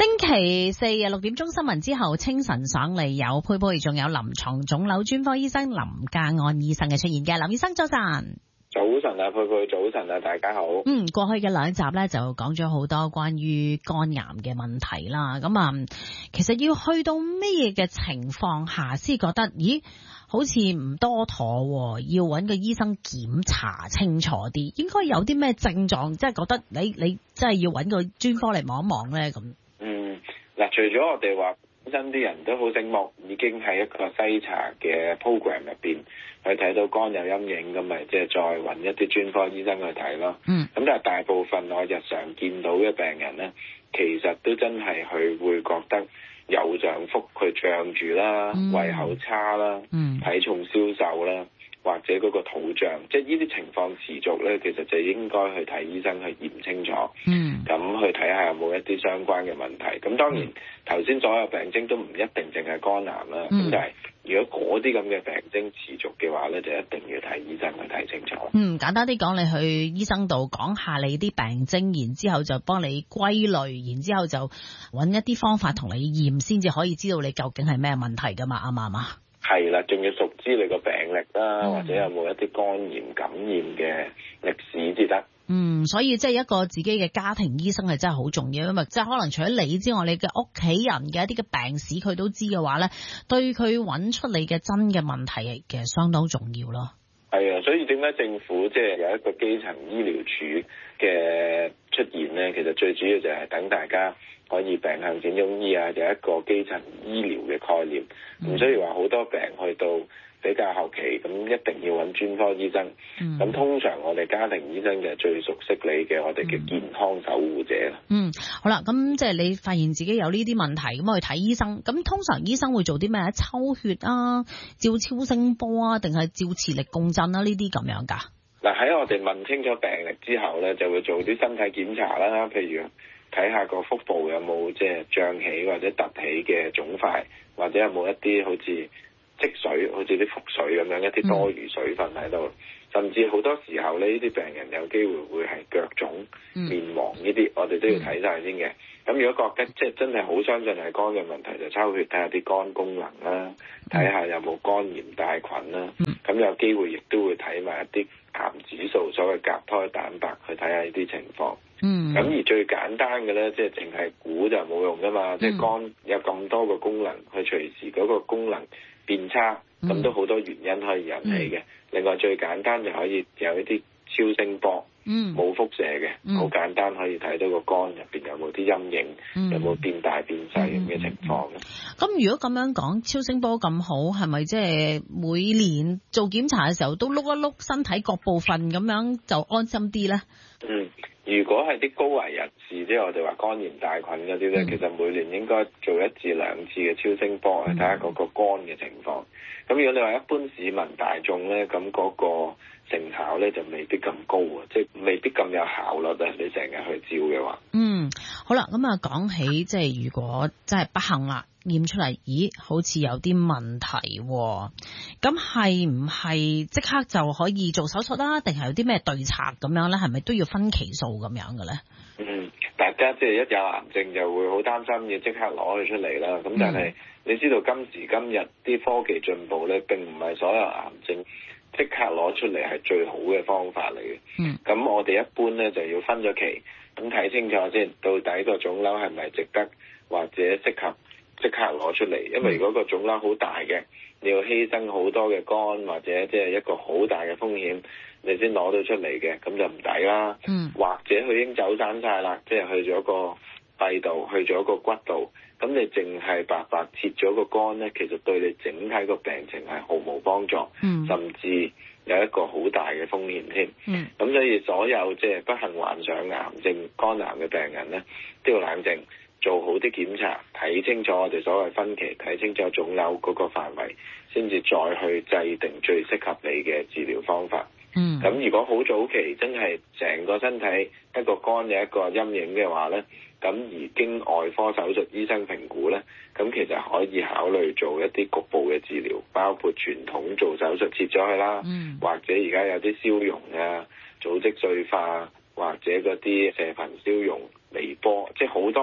星期四嘅6點鐘新聞之後，清晨上嚟有佩佩，仲有臨床腫瘤專科醫生林家安醫生嘅出現嘅。林醫生早晨。 早晨啊，佩佩，早晨啊，大家好。 過去嘅2集咧就講咗好多關於肝癌嘅問題啦。咁其實要去到咩嘅情況下先覺得，咦，好似唔多妥，要揾個醫生檢查清楚啲，應該有啲咩症狀，即係覺得你真係要揾個專科嚟望一望咧咁。 嗱，除咗我哋話本身啲人都好醒目，已經喺一個篩查嘅 program 入邊去睇到肝有陰影，咁咪即係再揾一啲專科醫生去睇咯。咁但係大部分我日常見到嘅病人咧，其實都真係佢會覺得有漲幅，佢脹住啦，胃口差啦，體重消瘦啦，或者嗰個肚脹，即係呢啲情況持續咧，其實就應該去睇醫生去驗清楚。咁去睇下有冇一啲相關嘅問題。咁當然頭先所有病徵都唔一定淨係肝癌啦。咁但係如果嗰啲咁嘅病徵持續嘅話咧，就一定要睇醫生去睇清楚。 簡單啲講，你去醫生度講下你啲病徵，然之後就幫你歸類，然之後就揾一啲方法同你驗，先至可以知道你究竟係咩問題噶嘛，啱唔啱啊？ 係啦，仲要熟知你個病歷啦，或者有冇一啲肝炎感染嘅歷史至得。 所以即係一個自己嘅家庭醫生係真係好重要，因為即係可能除咗你之外，你嘅屋企人嘅一啲嘅病史佢都知嘅話咧，對佢揾出你嘅真嘅問題其實相當重要咯。 係啊，所以點解政府即係有一個基層醫療署嘅出現咧？其實最主要就係等大家可以病向淺中醫啊，有一個基層醫療嘅概念。咁所以話好多病去到比較後期，咁一定要揾專科醫生。咁通常我哋家庭醫生就係最熟悉你嘅，我哋嘅健康守護者啦。 好啦，咁即係你發現自己有呢啲問題，咁去睇醫生。咁通常醫生會做啲咩？抽血啊，照超聲波啊，定係照磁力共振啊？呢啲咁樣㗎？ 嗱，喺我哋問清楚病歷之後咧，就會做啲身體檢查啦，譬如睇下個腹部有冇即係脹起或者凸起嘅腫塊，或者有冇一啲好似積水，好似啲腹水咁樣一啲多餘水分喺度，甚至好多時候呢啲病人有機會會係腳腫、面黃呢啲，我哋都要睇晒先嘅。咁如果覺得即係真係好相信係肝嘅問題，就抽血睇下啲肝功能啦，睇下有冇肝炎帶菌啦。咁有機會亦都會睇埋一啲癌指數，所謂甲胎蛋白，去睇下呢啲情況。咁而最簡單嘅咧，即係淨係估就冇用噶嘛。即係肝有咁多個功能，佢隨時嗰個功能變差，咁都好多原因可以引起嘅。另外最簡單就可以有一啲超聲波，冇輻射嘅，好簡單可以睇到個肝入邊有冇啲陰影，有冇變大變細咁嘅情況嘅。 咁如果咁樣講，超聲波咁好，係咪即係每年做檢查嘅時候都碌一碌身體各部分咁樣就安心啲咧？ 如果係啲高危人士，即係我哋話肝炎帶菌嗰啲咧，其實每年應該做1至2次嘅超聲波去睇下嗰個肝嘅情況。咁如果你話一般市民大眾咧，咁嗰個成效咧就未必咁高啊，即係未必咁有效率啊！你成日去照嘅話， 好啦，咁講起即係如果真係不幸啦，驗出嚟，咦，好似有啲問題喎，咁係唔係即刻就可以做手術啦？定係有啲咩對策咁樣咧？係咪都要分期數咁樣嘅咧？ 大家即係一有癌症就會好擔心要即刻攞佢出嚟啦。咁但係你知道今時今日啲科技進步咧，並唔係所有癌症即刻攞出嚟係最好嘅方法嚟嘅。咁我哋一般咧就要分咗期，咁睇清楚先，到底個腫瘤係咪值得或者適合即刻攞出嚟。因為如果個腫瘤好大嘅，你要犧牲好多嘅肝或者即係一個好大嘅風險，你先攞到出嚟嘅，咁就唔抵啦。或者佢已經走散晒啦，即係去咗個肺度，去咗個骨度，咁你淨係白白切咗個肝咧，其實對你整體個病情係毫無幫助，甚至有一個好大嘅風險添。咁所以所有即係不幸患上癌症、肝癌嘅病人咧，都要冷靜，做好啲檢查，睇清楚我哋所謂分期，睇清楚腫瘤嗰個範圍，先至再去制定最適合你嘅治療方法。咁如果好早期真係成個身體一個肝有一個陰影嘅話咧，咁而經外科手術醫生評估咧，咁其實可以考慮做一啲局部嘅治療，包括傳統做手術切咗佢啦，或者而家有啲消融啊、組織碎化或者嗰啲射頻消融、微波，即係好多唔同方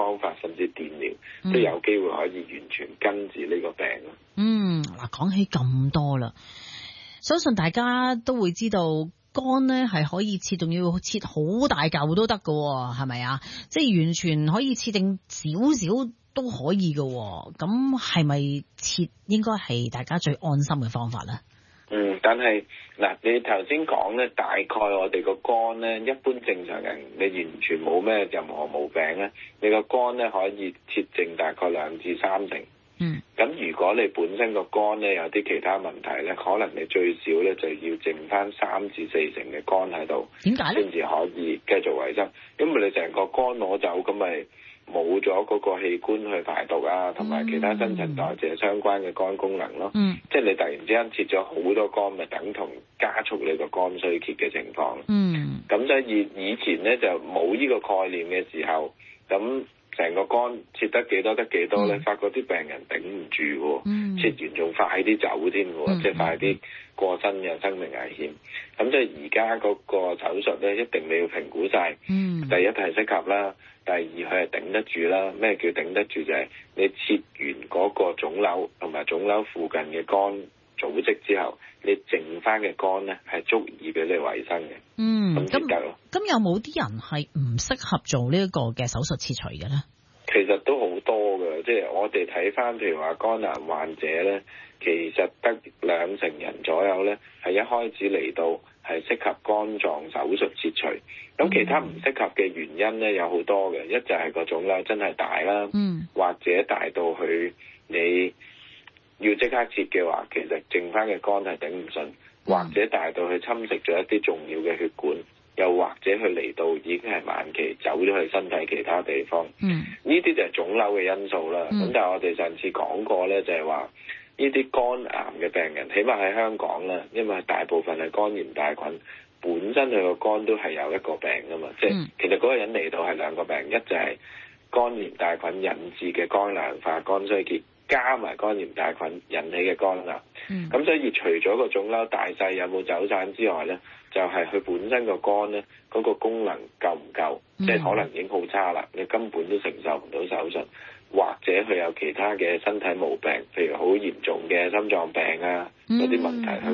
方法，甚至電療都有機會可以完全根治呢個病咯。 嗱，講起咁多啦，相信大家都會知道肝咧係可以切，仲要切好大嚿都得㗎，係咪啊？即係完全可以切定少少都可以㗎，咁係咪切應該係大家最安心嘅方法咧？ 但係嗱，你頭先講咧，大概我哋個肝咧，一般正常人你完全冇咩任何毛病咧，你個肝咧可以切剩大概2至3成。咁如果你本身個肝咧有啲其他問題咧，可能你最少咧就要剩翻3至4成嘅肝喺度， 點解咧？ 先至可以繼續維生。因為你成個肝攞走，咁咪冇咗嗰個器官去排毒啊，同埋其他新陳代謝相關嘅肝功能咯。即係你突然之間切咗好多肝，咪等同加速你個肝衰竭嘅情況。咁所以以前咧就冇呢個概念嘅時候，咁成個肝切得幾多得幾多咧，發覺啲病人頂唔住喎，切完仲快啲走添喎，即係快啲過身嘅生命危險。咁即係而家嗰個手術咧，一定你要評估晒。第一係適合啦，第二佢係頂得住啦。咩叫頂得住？就係你切完嗰個腫瘤同埋腫瘤附近嘅肝組織之後，你剩翻嘅肝咧係足以俾你維生嘅。咁先得咯。 咁有冇啲人係唔適合做呢一個嘅手術切除嘅咧？ 其實都好多嘅，即係我哋睇翻，譬如話肝癌患者咧，其實得2成人左右咧，係一開始嚟到係適合肝臟手術切除。咁其他唔適合嘅原因咧有好多嘅，一就係個腫瘤真係大啦，或者大到去你要即刻切嘅話，其實剩翻嘅肝係頂唔順，或者大到去侵蝕咗一啲重要嘅血管。又或者佢嚟到已經係晚期，走咗去身體其他地方。呢啲就係腫瘤嘅因素啦。咁但係我哋上次講過咧，就係話呢啲肝癌嘅病人，起碼喺香港啦，因為大部分係肝炎大菌，本身佢個肝都係有一個病噶嘛。即係其實嗰個人嚟到係2個病，一就係肝炎大菌引致嘅肝硬化、肝衰竭，加埋肝炎大菌引起嘅肝癌。咁所以除咗個腫瘤大細有冇走散之外咧，就係佢本身個肝咧嗰個功能夠唔夠，即係可能已經好差啦，你根本都承受唔到手術，或者佢有其他嘅身體毛病，譬如好嚴重嘅心臟病啊嗰啲問題，佢